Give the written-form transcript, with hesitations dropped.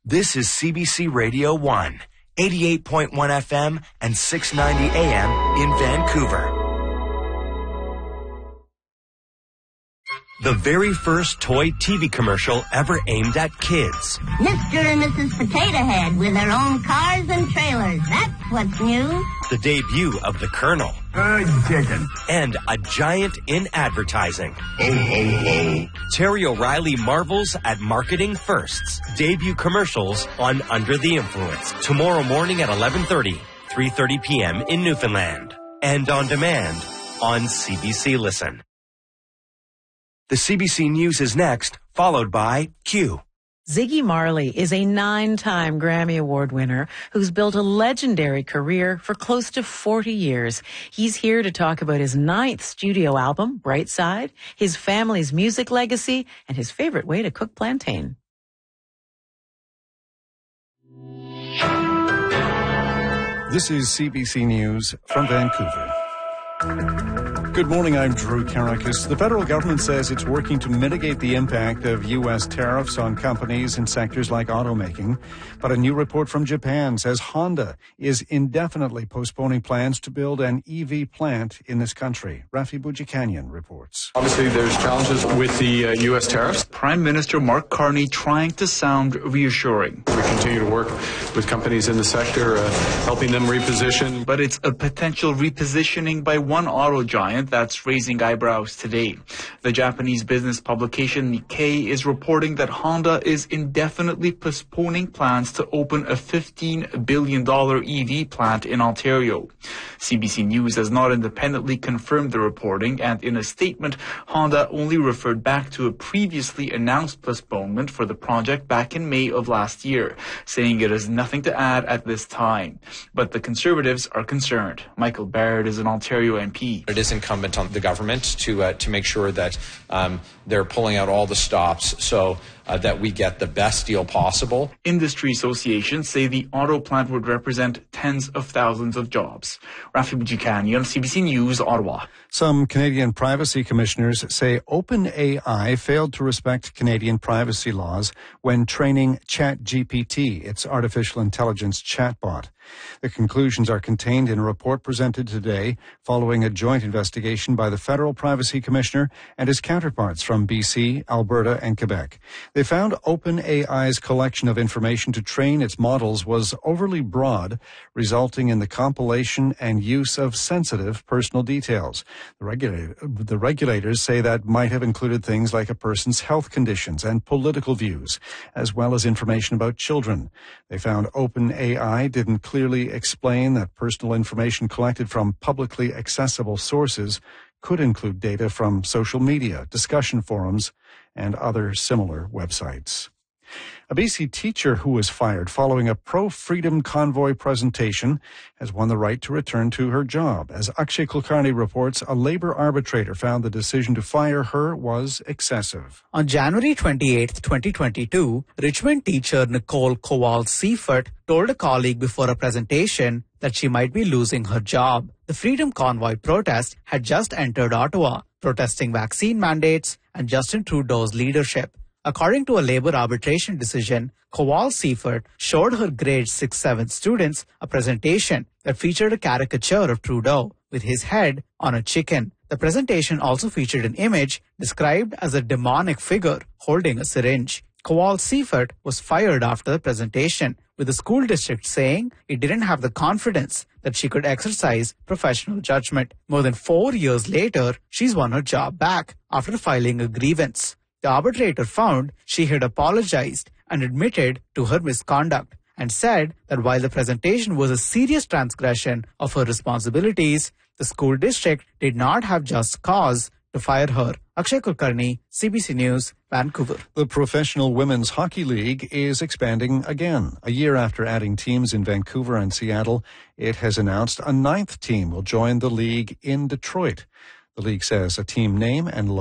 This is CBC Radio 1, 88.1 FM and 690 AM in Vancouver. The very first toy TV commercial ever aimed at kids. Mr. and Mrs. Potato Head with their own cars and trailers. That's what's new. The debut of the Colonel. Good chicken. And a giant in advertising. Ho, ho, ho. Terry O'Reilly marvels at marketing firsts. Debut commercials on Under the Influence. Tomorrow morning at 11:30, 3:30 p.m. in Newfoundland. And on demand on CBC Listen. The CBC News is next, followed by Q. Ziggy Marley is a 9-time Grammy Award winner who's built a legendary career for close to 40 years. He's here to talk about his 9th studio album, Bright Side, his family's music legacy, and his favorite way to cook plantain. This is CBC News from Vancouver. Good morning, I'm Drew Karakis. The federal government says it's working to mitigate the impact of U.S. tariffs on companies in sectors like automaking. But a new report from Japan says Honda is indefinitely postponing plans to build an EV plant in this country. Rafi Boudjikanian reports. Obviously, there's challenges with the U.S. tariffs. Prime Minister Mark Carney trying to sound reassuring. We continue to work with companies in the sector, helping them reposition. But it's a potential repositioning by one auto giant that's raising eyebrows today. The Japanese business publication Nikkei is reporting that Honda is indefinitely postponing plans to open a $15 billion EV plant in Ontario. CBC News has not independently confirmed the reporting, and in a statement, Honda only referred back to a previously announced postponement for the project back in May of last year, saying it has nothing to add at this time. But the Conservatives are concerned. Michael Barrett is an Ontario MP. It is incumbent on the government to make sure that they're pulling out all the stops so that we get the best deal possible. Industry associations say the auto plant would represent tens of thousands of jobs. Rafi Boudjikanian, CBC News, Ottawa. Some Canadian privacy commissioners say OpenAI failed to respect Canadian privacy laws when training ChatGPT, its artificial intelligence chatbot. The conclusions are contained in a report presented today following a joint investigation by the Federal Privacy Commissioner and his counterparts from BC, Alberta, and Quebec. They found OpenAI's collection of information to train its models was overly broad, resulting in the compilation and use of sensitive personal details. The regulators say that might have included things like a person's health conditions and political views, as well as information about children. They found OpenAI didn't clearly explain that personal information collected from publicly accessible sources could include data from social media, discussion forums, and other similar websites. A BC teacher who was fired following a pro-freedom convoy presentation has won the right to return to her job. As Akshay Kulkarni reports, a labor arbitrator found the decision to fire her was excessive. On January 28, 2022, Richmond teacher Nicole Kowal-Seifert told a colleague before a presentation that she might be losing her job. The Freedom Convoy protest had just entered Ottawa, protesting vaccine mandates and Justin Trudeau's leadership. According to a labor arbitration decision, Kowal-Seifert showed her grade 6-7 students a presentation that featured a caricature of Trudeau with his head on a chicken. The presentation also featured an image described as a demonic figure holding a syringe. Kowal-Seifert was fired after the presentation, with the school district saying it didn't have the confidence that she could exercise professional judgment. More than 4 years later, she's won her job back after filing a grievance. The arbitrator found she had apologized and admitted to her misconduct and said that while the presentation was a serious transgression of her responsibilities, the school district did not have just cause to fire her. Akshay Kulkarni, CBC News, Vancouver. The Professional Women's Hockey League is expanding again. A year after adding teams in Vancouver and Seattle, it has announced a 9th team will join the league in Detroit. The league says a team name and